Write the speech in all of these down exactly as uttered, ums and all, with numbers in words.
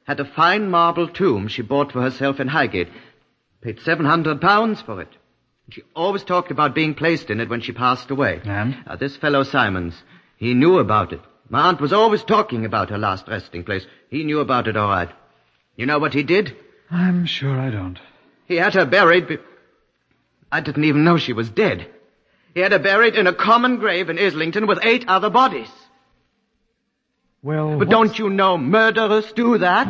had a fine marble tomb she bought for herself in Highgate. Paid seven hundred pounds for it. She always talked about being placed in it when she passed away. And? Now, this fellow Simons, he knew about it. My aunt was always talking about her last resting place. He knew about it all right. You know what he did? I'm sure I don't. He had her buried... Be- I didn't even know she was dead. He had her buried in a common grave in Islington with eight other bodies. Well, But what's... don't you know murderers do that?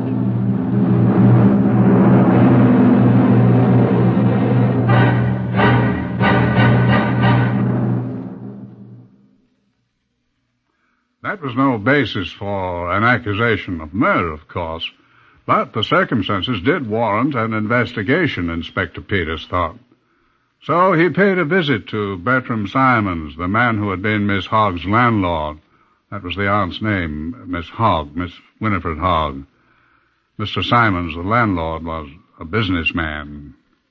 That was no basis for an accusation of murder, of course, but the circumstances did warrant an investigation, Inspector Peters thought. So he paid a visit to Bertram Simons, the man who had been Miss Hogg's landlord. That was the aunt's name, Miss Hogg, Miss Winifred Hogg. Mister Simons, the landlord, was a businessman.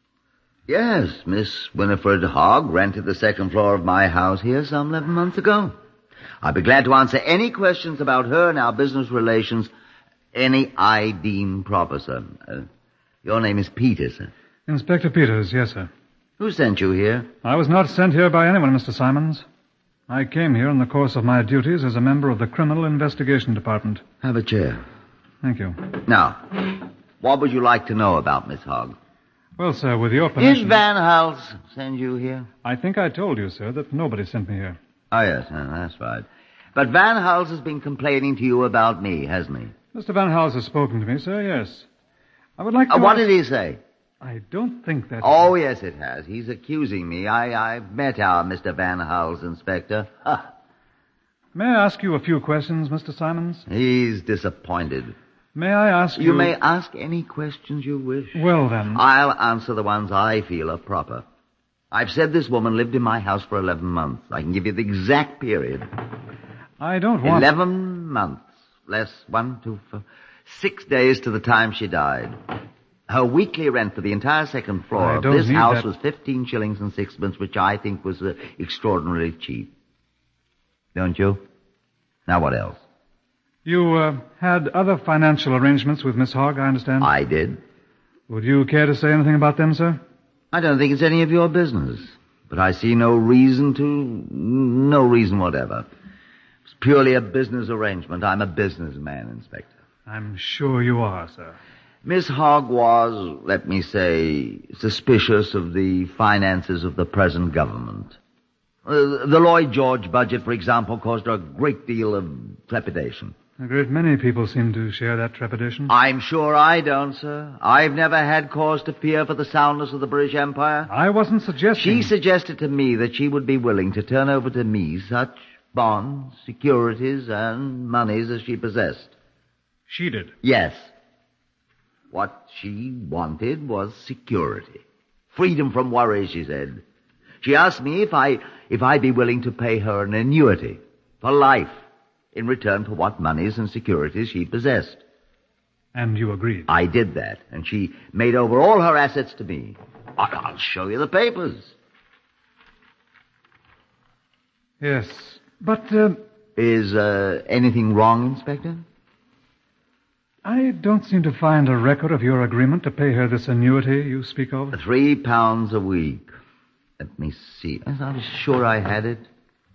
Yes, Miss Winifred Hogg rented the second floor of my house here some eleven months ago. I'd be glad to answer any questions about her and our business relations, any I deem proper, sir. Uh, your name is Peters, sir? Inspector Peters, yes, sir. Who sent you here? I was not sent here by anyone, Mister Simons. I came here in the course of my duties as a member of the Criminal Investigation Department. Have a chair. Thank you. Now, what would you like to know about Miss Hogg? Well, sir, with your permission... Did Van Hals send you here? I think I told you, sir, that nobody sent me here. Oh, yes, uh, that's right. But Van Hals has been complaining to you about me, hasn't he? Mister Van Hals has spoken to me, sir, yes. I would like to... Uh, what ask... did he say? I don't think that... Oh, yes, it has. He's accusing me. I, I've met our Mister Van Hals, Inspector. Ah. May I ask you a few questions, Mister Simons? He's disappointed. May I ask you... You may ask any questions you wish. Well, then... I'll answer the ones I feel are proper. I've said this woman lived in my house for eleven months. I can give you the exact period. I don't want... Eleven months. Less one, two, four... Six days to the time she died. Her weekly rent for the entire second floor I of don't this need house that. was fifteen shillings and sixpence, which I think was uh, extraordinarily cheap. Don't you? Now what else? You uh, had other financial arrangements with Miss Hogg, I understand? I did. Would you care to say anything about them, sir? I don't think it's any of your business. But I see no reason to... No reason whatever. It's purely a business arrangement. I'm a businessman, Inspector. I'm sure you are, sir. Miss Hogg was, let me say, suspicious of the finances of the present government. Uh, the Lloyd George budget, for example, caused her a great deal of trepidation. A great many people seem to share that trepidation. I'm sure I don't, sir. I've never had cause to fear for the soundness of the British Empire. I wasn't suggesting... She suggested to me that she would be willing to turn over to me such bonds, securities, and monies as she possessed. She did? Yes. What she wanted was security. Freedom from worry, she said. She asked me if I, if I'd be willing to pay her an annuity for life in return for what monies and securities she possessed. And you agreed? I did that, and she made over all her assets to me. I- I'll show you the papers. Yes, but, uh... Is, uh, anything wrong, Inspector? I don't seem to find a record of your agreement to pay her this annuity you speak of. Three pounds a week. Let me see. I'm sure I had it.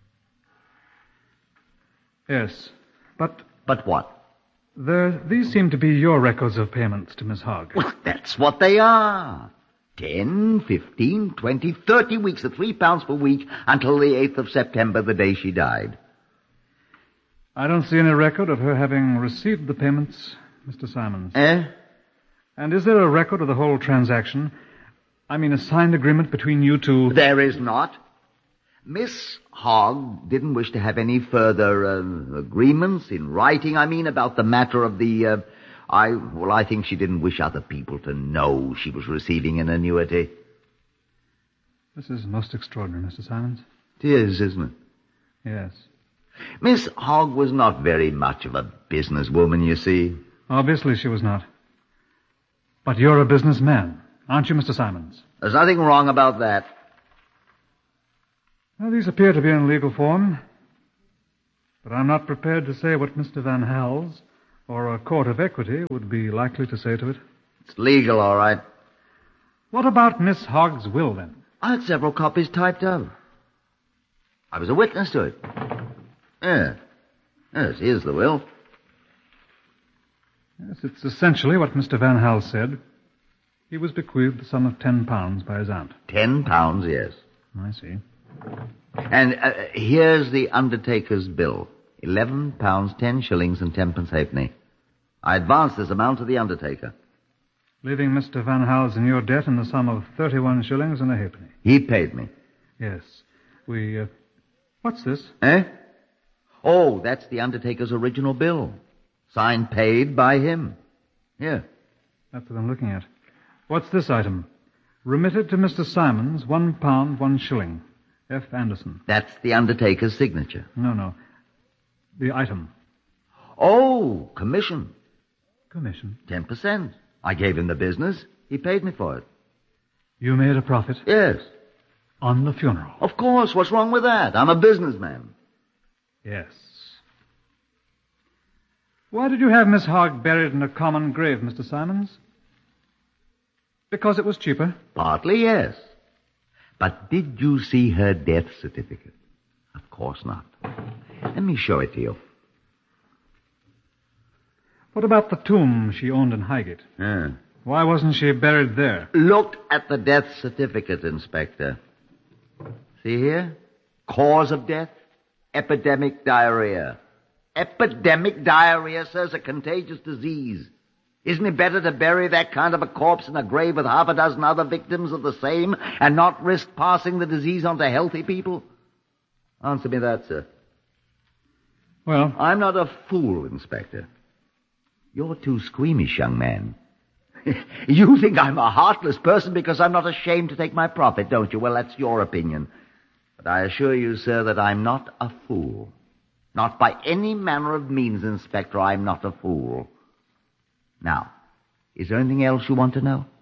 Yes, but... But what? There, these seem to be your records of payments to Miss Hogg. Well, that's what they are. Ten, fifteen, twenty, thirty weeks at three pounds per week until the eighth of September, the day she died. I don't see any record of her having received the payments, Mister Simons. Eh? And is there a record of the whole transaction? I mean, a signed agreement between you two? There is not. Miss Hogg didn't wish to have any further uh, agreements in writing, I mean, about the matter of the... Uh, I Well, I think she didn't wish other people to know she was receiving an annuity. This is most extraordinary, Mister Simons. It is, isn't it? Yes. Miss Hogg was not very much of a businesswoman, you see. Obviously she was not. But you're a businessman, aren't you, Mister Simons? There's nothing wrong about that. Well, these appear to be in legal form. But I'm not prepared to say what Mister Van Hals or a court of equity would be likely to say to it. It's legal, all right. What about Miss Hogg's will, then? I had several copies typed up. I was a witness to it. Yeah. Yes, here's the will. Yes, it's essentially what Mister Van Hal said. He was bequeathed the sum of ten pounds by his aunt. Ten pounds, yes. I see. And uh, here's the undertaker's bill. Eleven pounds, ten shillings, and tenpence halfpenny. I advanced this amount to the undertaker. Leaving Mister Van Hal's in your debt in the sum of thirty-one shillings and a halfpenny. He paid me. Yes. We, uh, what's this? Eh? Oh, that's the undertaker's original bill. Signed paid by him. Here. That's what I'm looking at. What's this item? Remitted to Mister Simons, one pound, one shilling. F. Anderson. That's the undertaker's signature. No, no. The item. Oh, commission. Commission. Ten percent. I gave him the business. He paid me for it. You made a profit? Yes. On the funeral? Of course. What's wrong with that? I'm a businessman. Yes. Why did you have Miss Hogg buried in a common grave, Mister Simons? Because it was cheaper? Partly, yes. But did you see her death certificate? Of course not. Let me show it to you. What about the tomb she owned in Highgate? Yeah. Why wasn't she buried there? Look at the death certificate, Inspector. See here? Cause of death? Epidemic diarrhea. Epidemic diarrhea, sir, is a contagious disease. Isn't it better to bury that kind of a corpse in a grave with half a dozen other victims of the same and not risk passing the disease on to healthy people? Answer me that, sir. Well, I'm not a fool, Inspector. You're too squeamish, young man. You think I'm a heartless person because I'm not ashamed to take my profit, don't you? Well, that's your opinion. But I assure you, sir, that I'm not a fool. Not by any manner of means, Inspector, I'm not a fool. Now, is there anything else you want to know?